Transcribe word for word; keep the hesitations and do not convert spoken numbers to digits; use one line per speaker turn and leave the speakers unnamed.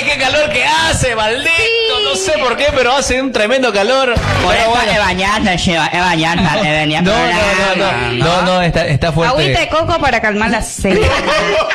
qué calor que hace, maldito. Sí. No sé por qué, pero hace un tremendo calor.
Por eso bueno. de bañarse, lleva, es bañarse, de venir.
No, no, no, no, no, no, no, está, está fuerte.
Agüita de coco para calmar la sed.